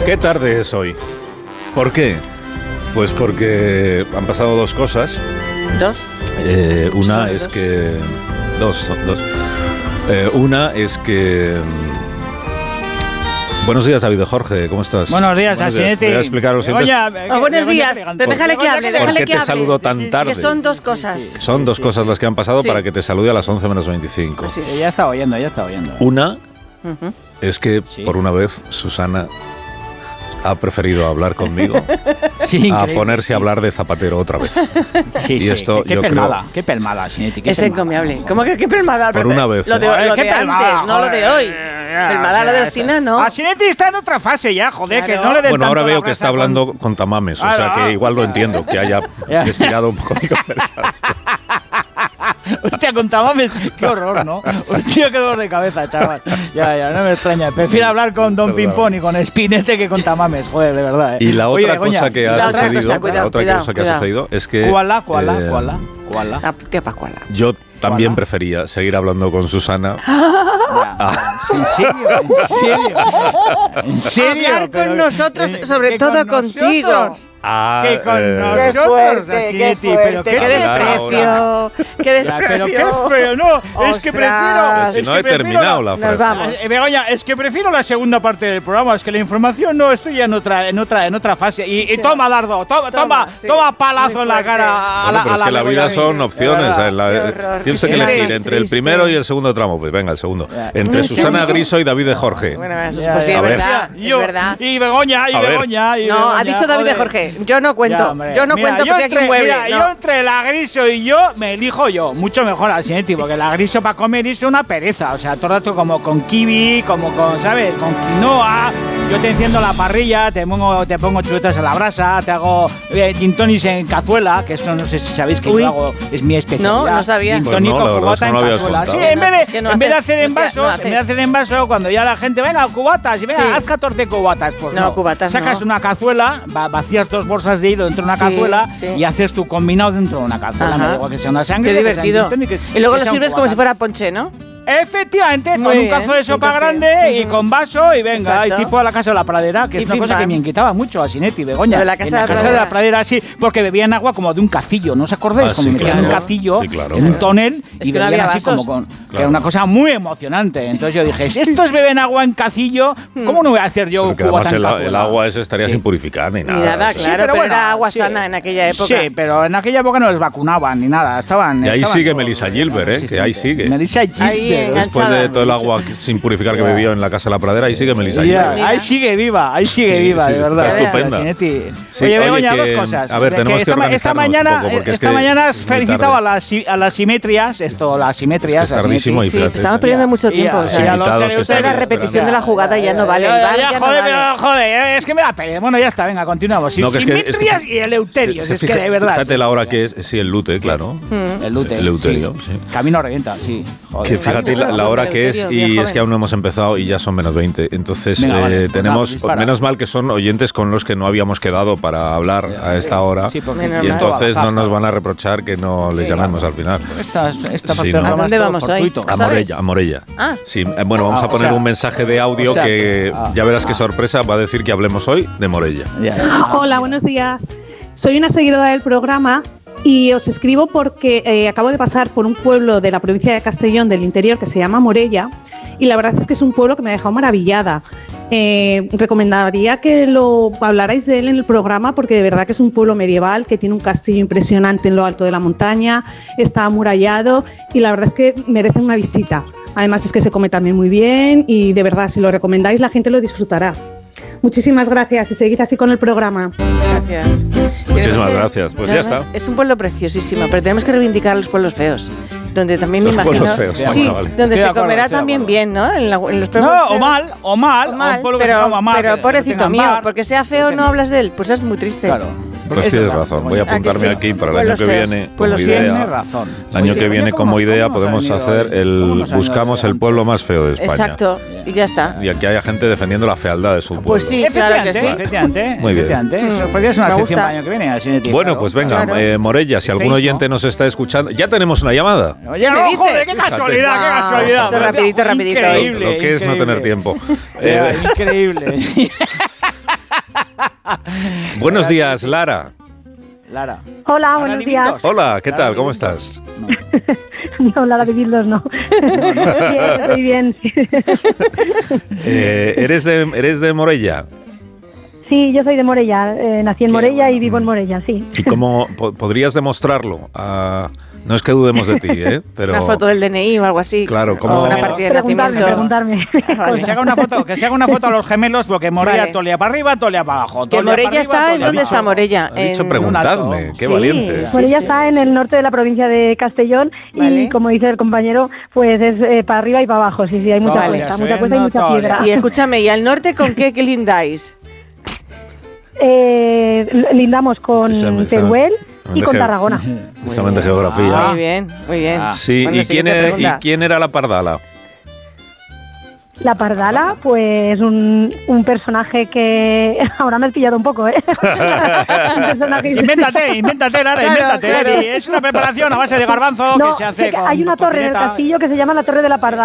¿Qué tarde es hoy? ¿Por qué? Pues porque han pasado dos cosas. ¿Dos? Una es que... Dos. Una es que... Buenos días, David de Jorge, ¿cómo estás? Buenos días, Asinetti. Voy a explicar los siguientes. Buenos días, pero déjale que hable, ¿Por qué te saludo tan tarde? Que son dos cosas. Son dos cosas las que han pasado para que te salude a las 11 menos 25. Sí. Ya está oyendo. Una es que, por una vez, Susana ha preferido hablar conmigo a ponerse a hablar de Zapatero otra vez. Y esto, qué pelmada, Asinetti. Es encomiable. ¿Cómo que qué pelmada? Por una vez. Lo de antes, no lo de hoy. Pelmada lo del Sina, ¿no? Asinetti está en otra fase ya, joder, que no le den. Bueno, ahora veo que está hablando con tamames, o sea que igual lo entiendo, que haya estirado un poco mi conversación. Hostia, con tamames, qué horror, ¿no? Hostia, qué dolor de cabeza, chaval. Ya, no me extraña. Prefiero hablar con Don Pimpón y con Spinete que con tamames, joder, de verdad. Y la otra cosa que ha sucedido es que... ¿Cuál? ¿Qué pascuala? Yo también prefería seguir hablando con Susana. ¿En serio? Hablar con nosotros, sobre todo contigo. Que con nosotros, Asinetti. Pero qué desprecio. Qué desprecio. Pero qué feo, no. Es que prefiero. Si no he terminado la frase. Begoña, es que prefiero la segunda parte del programa. Es que la información no, estoy ya en otra fase. Y toma, Dardo, toma palazo en la cara. Bueno, pero es que la vida son opciones. Tienes que elegir entre el primero y el segundo tramo. Pues venga, el segundo. Entre Susana Griso y David de Jorge. Bueno, eso es posible, es verdad. Y Begoña. No, ha dicho David de Jorge. Yo no cuento. Yo no cuento que sea quien mueve. Yo entre la Griso y yo me elijo yo. Mucho mejor, Asinetti, porque la Griso para comer es una pereza. O sea, todo el rato como con kiwi, como con, ¿sabes? Con quinoa. Yo te enciendo la parrilla, te pongo chuletas a la brasa, te hago gin tonics en cazuela, que esto no sé si sabéis que yo hago, es mi especialidad. No sabía. Gin tonic con cubata en cazuela. Sí, en vez de hacer en vasos, cuando ya la gente, venga, cubatas, y venga, haz 14 cubatas. Pues no, cubatas sacas una cazuela, vacías 2 bolsas de hilo dentro de una cazuela y haces tu combinado dentro de una cazuela. Me da igual que sea una sangre. Qué divertido. Y luego lo sirves como si fuera ponche, ¿no? Efectivamente, con un cazo de sopa grande y con vaso y venga, y tipo a la Casa de la Pradera, que es una cosa que me inquietaba mucho a Asinetti, Begoña. En la Casa de la Pradera, sí, porque bebían agua como de un cacillo, ¿no os acordáis? Como metían un cacillo en un tonel y bebían así como con... Que era una cosa muy emocionante. Entonces yo dije, si estos beben agua en cacillo, ¿cómo no voy a hacer yo cubata en cazuela? El agua ese estaría sin purificar ni nada. Ni nada, claro, pero era agua sana en aquella época. Sí, pero en aquella época no les vacunaban ni nada. Y ahí sigue Melissa Gilbert, que ahí sigue. Melissa Gilbert. Después de todo el agua sin purificar que bebió en la Casa de la Pradera, ahí sigue Melissa Gilbert. Ahí sigue viva, de verdad. Estupenda. Oye, Begoña, dos cosas. A ver, tenemos que esta mañana has felicitado a las simetrías, es tardísimo y estamos perdiendo mucho tiempo. La repetición de la jugada ya no vale. Joder, es que me da pereza. Bueno, ya está, venga, continuamos. Simetrias y eleuterios, es que de verdad. Fíjate la hora que es, sí, el lute, claro. El lute. Eleuterio, sí. Camino revienta, sí. Que fíjate la hora que es y es que aún no hemos empezado y ya son menos 20. Entonces tenemos, menos mal que son oyentes con los que no habíamos quedado para hablar a esta hora y entonces no nos van a reprochar que no les llamemos al final. ¿A dónde vamos hoy? A Morella. Sí, bueno, vamos a poner un mensaje de audio que ya verás qué sorpresa va a decir que hablemos hoy de Morella. Hola, buenos días. Soy una seguidora del programa y os escribo porque acabo de pasar por un pueblo de la provincia de Castellón del interior que se llama Morella y la verdad es que es un pueblo que me ha dejado maravillada. Recomendaría que lo hablarais de él en el programa porque de verdad que es un pueblo medieval que tiene un castillo impresionante en lo alto de la montaña, está amurallado y la verdad es que merece una visita. Además es que se come también muy bien y de verdad si lo recomendáis la gente lo disfrutará. Muchísimas gracias y seguid así con el programa. Gracias. Muchísimas gracias. Pues ya está. Es un pueblo preciosísimo, pero tenemos que reivindicar los pueblos feos. Donde también me imagino. Feos, sí, vale. Donde se comerá también bien, ¿no? En los pueblos feos. O mal. Pero pobrecito mío, porque sea feo no hablas de él. Pues es muy triste. Claro. Pues tienes razón. Voy a apuntarme aquí para el año que viene como idea. El año que viene como idea podemos hacer buscamos el pueblo más feo de España. Exacto. Y ya está. Y aquí haya gente defendiendo la fealdad de su pueblo. Pues sí, claro que sí. Efectivamente. Muy bien. Eso podría ser una sección para el año que viene. Bueno, pues venga, Morella, si algún oyente nos está escuchando, ya tenemos una llamada. Oye, joder, qué casualidad. Rapidito. Increíble. Lo que es no tener tiempo. Increíble. Buenos días, Lara. Hola, buenos días. Hola, ¿qué tal? ¿Cómo estás? No, Lara de Bildos no. Bien, estoy bien. ¿Eres de Morella? Sí, yo soy de Morella. Nací en Morella y vivo en Morella, sí. ¿Y cómo podrías demostrarlo? No es que dudemos de ti, pero... Una foto del DNI o algo así. Claro, como... una partida de nacimiento. Preguntarme. Vale. Que se haga una foto a los gemelos, porque Morella tolea para arriba, tolea para abajo. Que Morella está... ¿Dónde está Morella? Ha dicho preguntadme, qué valiente. Morella está en el norte de la provincia de Castellón y, como dice el compañero, pues es para arriba y para abajo. Sí, hay mucha cuesta y mucha piedra. Y escúchame, ¿y al norte con qué lindáis? Lindamos con Teruel y con Tarragona. Examen de geografía. Muy bien. Sí, bueno, ¿y quién era la Pardala? La Pardala, pues un personaje que... Ahora me has pillado un poco, ¿eh? Invéntate, Lara, invéntate. Claro. Es una preparación a base de garbanzo que se hace con hay una torre en el castillo que se llama la Torre de la Pardala.